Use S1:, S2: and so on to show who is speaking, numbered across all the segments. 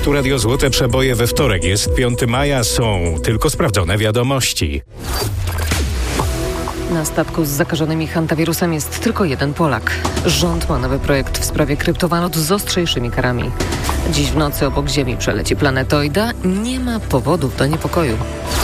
S1: Tu Radio Złote Przeboje we wtorek. Jest 5 maja, są tylko sprawdzone wiadomości.
S2: Na statku z zakażonymi hantawirusem jest tylko jeden Polak. Rząd ma nowy projekt w sprawie kryptowalut z ostrzejszymi karami. Dziś w nocy obok Ziemi przeleci planetoida. Nie ma powodów do niepokoju.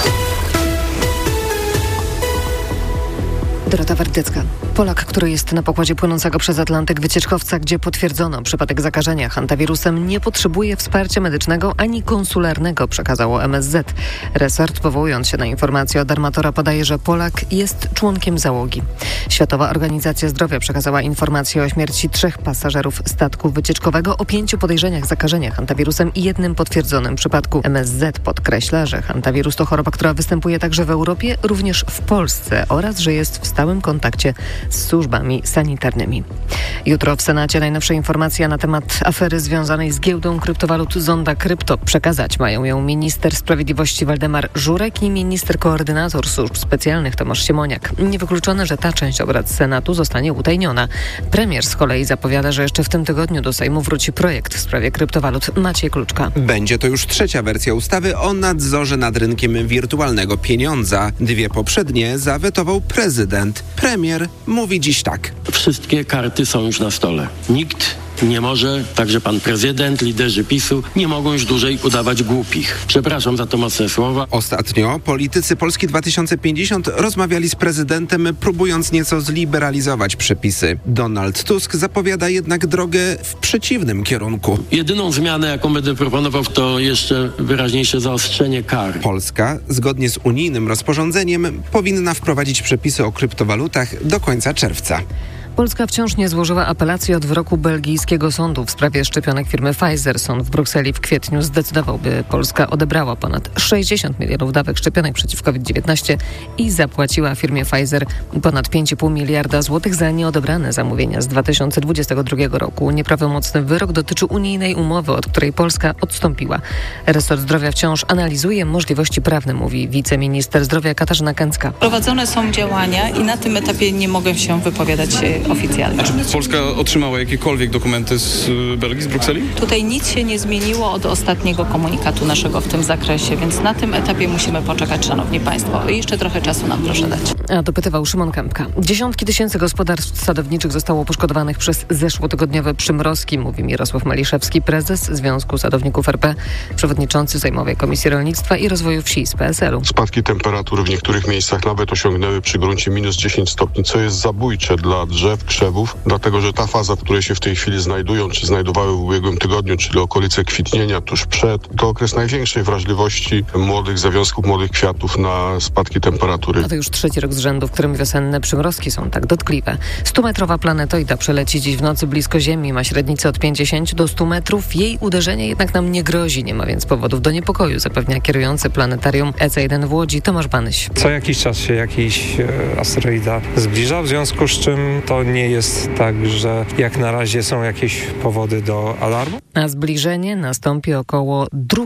S2: Dorota Wardycka. Polak, który jest na pokładzie płynącego przez Atlantyk wycieczkowca, gdzie potwierdzono przypadek zakażenia hantawirusem, nie potrzebuje wsparcia medycznego ani konsularnego, przekazało MSZ. Resort, powołując się na informację od armatora, podaje, że Polak jest członkiem załogi. Światowa Organizacja Zdrowia przekazała informację o śmierci 3 pasażerów statku wycieczkowego, o 5 podejrzeniach zakażenia hantawirusem i 1 potwierdzonym przypadku. MSZ podkreśla, że hantawirus to choroba, która występuje także w Europie, również w Polsce oraz, że jest w stałym kontakcie z służbami sanitarnymi. Jutro w Senacie najnowsze informacje na temat afery związanej z giełdą kryptowalut Zonda Krypto. Przekazać mają ją minister sprawiedliwości Waldemar Żurek i minister koordynator służb specjalnych Tomasz Siemoniak. Niewykluczone, że ta część obrad Senatu zostanie utajniona. Premier z kolei zapowiada, że jeszcze w tym tygodniu do Sejmu wróci projekt w sprawie kryptowalut. Maciej Kluczka.
S3: Będzie to już 3. wersja ustawy o nadzorze nad rynkiem wirtualnego pieniądza. 2 poprzednie zawetował prezydent. Premier mówi dziś tak.
S4: Wszystkie karty są już na stole. Nikt nie może, także pan prezydent, liderzy PiS-u, nie mogą już dłużej udawać głupich. Przepraszam za to mocne słowa.
S3: Ostatnio politycy Polski 2050 rozmawiali z prezydentem, próbując nieco zliberalizować przepisy. Donald Tusk zapowiada jednak drogę w przeciwnym kierunku.
S4: Jedyną zmianę, jaką będę proponował, to jeszcze wyraźniejsze zaostrzenie kar.
S3: Polska, zgodnie z unijnym rozporządzeniem, powinna wprowadzić przepisy o kryptowalutach do końca czerwca.
S2: Polska wciąż nie złożyła apelacji od wyroku belgijskiego sądu w sprawie szczepionek firmy Pfizer. Sąd w Brukseli w kwietniu zdecydował, by Polska odebrała ponad 60 milionów dawek szczepionek przeciw COVID-19 i zapłaciła firmie Pfizer ponad 5,5 miliarda złotych za nieodebrane zamówienia z 2022 roku. Nieprawomocny wyrok dotyczy unijnej umowy, od której Polska odstąpiła. Resort Zdrowia wciąż analizuje możliwości prawne, mówi wiceminister zdrowia Katarzyna Kęcka.
S5: Prowadzone są działania i na tym etapie nie mogę się wypowiadać oficjalnie.
S6: A czy Polska otrzymała jakiekolwiek dokumenty z Belgii, z Brukseli?
S5: Tutaj nic się nie zmieniło od ostatniego komunikatu naszego w tym zakresie, więc na tym etapie musimy poczekać, szanowni państwo. Jeszcze trochę czasu nam proszę dać.
S2: A dopytywał Szymon Kępka. Dziesiątki tysięcy gospodarstw sadowniczych zostało poszkodowanych przez zeszłotygodniowe przymrozki, mówi Mirosław Maliszewski, prezes Związku Sadowników RP, przewodniczący Sejmowej Komisji Rolnictwa i Rozwoju Wsi z PSL-u.
S7: Spadki temperatur w niektórych miejscach nawet osiągnęły przy gruncie minus 10 stopni, co jest zabójcze dla drzew, krzewów, dlatego że ta faza, w której się w tej chwili znajdują, czy znajdowały w ubiegłym tygodniu, czyli okolice kwitnienia, tuż przed, to okres największej wrażliwości młodych zawiązków, młodych kwiatów na spadki temperatury.
S2: A to już 3. rok z rzędu, w którym wiosenne przymrozki są tak dotkliwe. 100-metrowa planetoida przeleci dziś w nocy blisko Ziemi, ma średnicę od 50 do 100 metrów. Jej uderzenie jednak nam nie grozi, nie ma więc powodów do niepokoju, zapewnia kierujący planetarium EC1 w Łodzi Tomasz Banyś.
S8: Co jakiś czas się jakiś asteroida zbliża, w związku z czym to nie jest tak, że jak na razie są jakieś powody do alarmu.
S2: A zbliżenie nastąpi około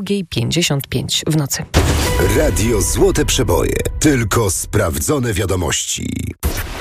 S2: 2:55 w nocy.
S9: Radio Złote Przeboje. Tylko sprawdzone wiadomości.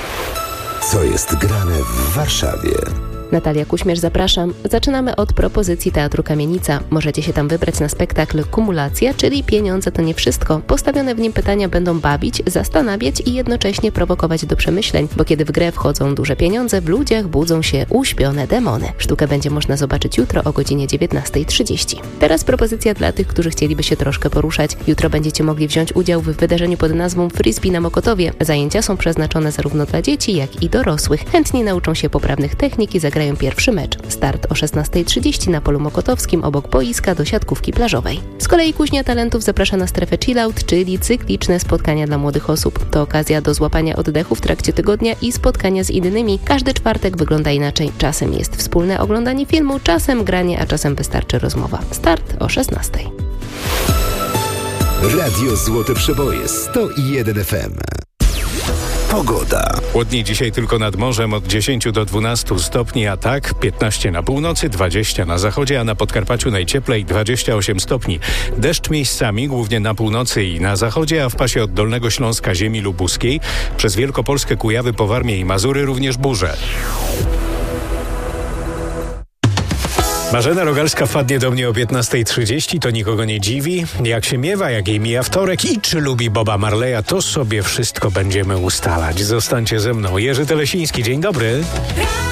S9: Co jest grane w Warszawie?
S10: Natalia Kuśmierz, zapraszam. Zaczynamy od propozycji Teatru Kamienica. Możecie się tam wybrać na spektakl Kumulacja, czyli Pieniądze to nie wszystko. Postawione w nim pytania będą bawić, zastanawiać i jednocześnie prowokować do przemyśleń, bo kiedy w grę wchodzą duże pieniądze, w ludziach budzą się uśpione demony. Sztukę będzie można zobaczyć jutro o godzinie 19:30. Teraz propozycja dla tych, którzy chcieliby się troszkę poruszać. Jutro będziecie mogli wziąć udział w wydarzeniu pod nazwą Frisbee na Mokotowie. Zajęcia są przeznaczone zarówno dla dzieci, jak i dorosłych. Chętni nauczą się poprawnych technik i zagrają pierwszy mecz. Start o 16:30 na polu mokotowskim obok boiska do siatkówki plażowej. Z kolei Kuźnia Talentów zaprasza na strefę chillout, czyli cykliczne spotkania dla młodych osób. To okazja do złapania oddechu w trakcie tygodnia i spotkania z innymi. Każdy czwartek wygląda inaczej. Czasem jest wspólne oglądanie filmu, czasem granie, a czasem wystarczy rozmowa. Start o 16:00.
S9: Radio Złote Przeboje 101 FM. Pogoda.
S1: Chłodniej dzisiaj tylko nad morzem od 10 do 12 stopni, a tak 15 na północy, 20 na zachodzie, a na Podkarpaciu najcieplej 28 stopni. Deszcz miejscami, głównie na północy i na zachodzie, a w pasie od Dolnego Śląska ziemi lubuskiej. Przez Wielkopolskę, Kujawy po Warmię i Mazury również burze. Marzena Rogalska wpadnie do mnie o 15:30, to nikogo nie dziwi. Jak się miewa, jak jej mija wtorek i czy lubi Boba Marleya, to sobie wszystko będziemy ustalać. Zostańcie ze mną. Jerzy Telesiński, dzień dobry.